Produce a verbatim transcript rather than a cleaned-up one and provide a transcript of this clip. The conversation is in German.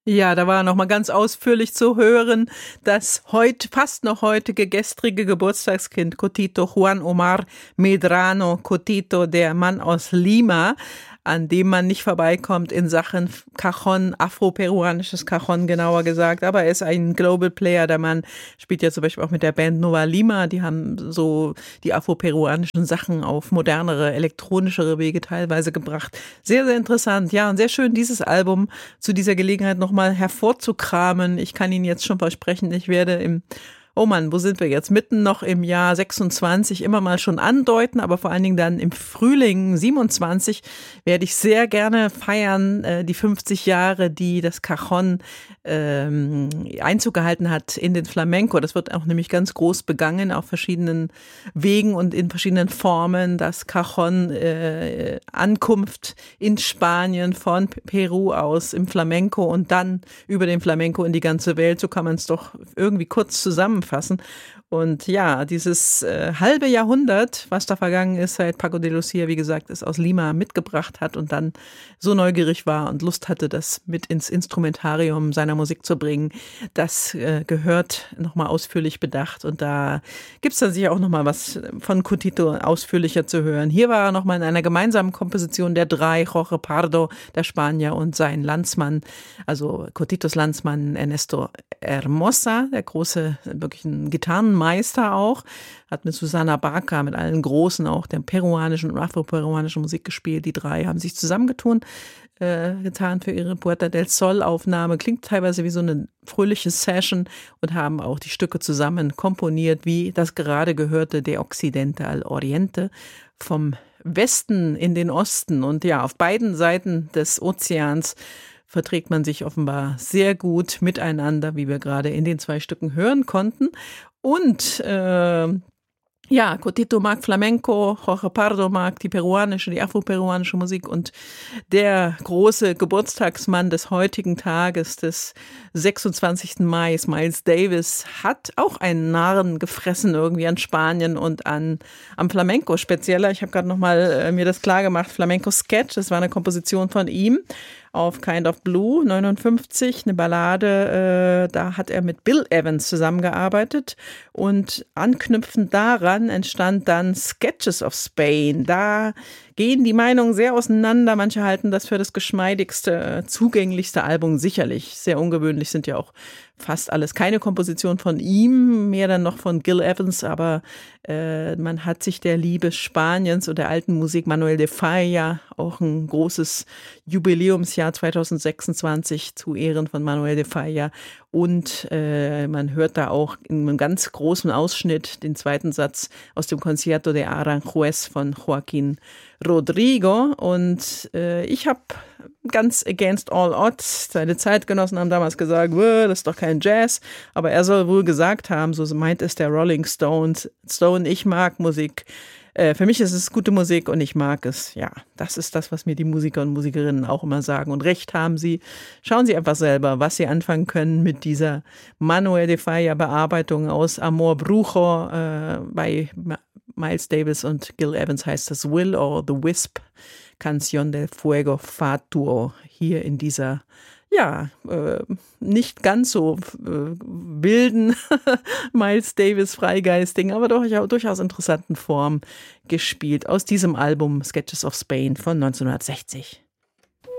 Ja, da war noch mal ganz ausführlich zu hören, das heute, fast noch heutige gestrige Geburtstagskind Cotito Juan Omar Medrano Cotito, der Mann aus Lima, an dem man nicht vorbeikommt in Sachen Cajon, afro-peruanisches Cajon genauer gesagt. Aber er ist ein Global Player. Der Mann spielt ja zum Beispiel auch mit der Band Nova Lima. Die haben so die afro-peruanischen Sachen auf modernere, elektronischere Wege teilweise gebracht. Sehr, sehr interessant. Ja, und sehr schön, dieses Album zu dieser Gelegenheit nochmal hervorzukramen. Ich kann Ihnen jetzt schon versprechen, ich werde im Oh Mann, wo sind wir jetzt? Mitten noch im Jahr sechsundzwanzig immer mal schon andeuten, aber vor allen Dingen dann im Frühling siebenundzwanzig werde ich sehr gerne feiern, äh, die fünfzig Jahre, die das Cajon ähm, Einzug gehalten hat in den Flamenco. Das wird auch nämlich ganz groß begangen auf verschiedenen Wegen und in verschiedenen Formen. Das Cajon äh, Ankunft in Spanien von Peru aus im Flamenco und dann über den Flamenco in die ganze Welt. So kann man es doch irgendwie kurz zusammenfassen. Fassen. Und ja, dieses äh, halbe Jahrhundert, was da vergangen ist, seit Paco de Lucia, wie gesagt, es aus Lima mitgebracht hat und dann so neugierig war und Lust hatte, das mit ins Instrumentarium seiner Musik zu bringen, das äh, gehört nochmal ausführlich bedacht. Und da gibt's dann sicher auch nochmal was von Cotito ausführlicher zu hören. Hier war er nochmal in einer gemeinsamen Komposition der drei, Jorge Pardo, der Spanier, und sein Landsmann, also Cotitos Landsmann Ernesto Hermosa, der große, wirklich ein Gitarrenmeister auch, hat mit Susana Baca, mit allen Großen auch der peruanischen und afro-peruanischen Musik gespielt. Die drei haben sich zusammengetun, äh, getan für ihre Puerta del Sol Aufnahme. Klingt teilweise wie so eine fröhliche Session und haben auch die Stücke zusammen komponiert, wie das gerade gehörte, De Occidente al Oriente, vom Westen in den Osten. Und ja, auf beiden Seiten des Ozeans verträgt man sich offenbar sehr gut miteinander, wie wir gerade in den zwei Stücken hören konnten. Und äh, ja, Cotito mag Flamenco, Jorge Pardo mag die peruanische, die afro-peruanische Musik, und der große Geburtstagsmann des heutigen Tages, des sechsundzwanzigsten Mai, Miles Davis, hat auch einen Narren gefressen irgendwie an Spanien und an am Flamenco spezieller. Ich habe gerade noch mal äh, mir das klar gemacht, Flamenco Sketch, das war eine Komposition von ihm auf Kind of Blue, neunundfünfzig, eine Ballade, äh, da hat er mit Bill Evans zusammengearbeitet, und anknüpfend daran entstand dann Sketches of Spain. Da gehen die Meinungen sehr auseinander. Manche halten das für das geschmeidigste, zugänglichste Album sicherlich. Sehr ungewöhnlich, sind ja auch fast alles keine Komposition von ihm, mehr dann noch von Gil Evans, aber äh, man hat sich der Liebe Spaniens und der alten Musik, Manuel de Falla, auch ein großes Jubiläumsjahr zweitausendsechsundzwanzig zu Ehren von Manuel de Falla, und äh, man hört da auch in einem ganz großen Ausschnitt den zweiten Satz aus dem Concierto de Aranjuez von Joaquín Rodrigo. Und äh, ich habe ganz against all odds, seine Zeitgenossen haben damals gesagt, das ist doch kein Jazz, aber er soll wohl gesagt haben, so meint es der Rolling Stones, Stone, ich mag Musik. Äh, für mich ist es gute Musik und ich mag es. Ja, das ist das, was mir die Musiker und Musikerinnen auch immer sagen. Und recht haben sie. Schauen Sie einfach selber, was Sie anfangen können mit dieser Manuel de Falla Bearbeitung aus Amor Brujo. Äh, bei Miles Davis und Gil Evans heißt das Will or the Wisp. Canción del Fuego Fatuo. Hier in dieser ja, äh, nicht ganz so äh, wilden Miles Davis Freigeisting, aber doch ja, durchaus interessanten Form gespielt aus diesem Album Sketches of Spain von neunzehnhundertsechzig.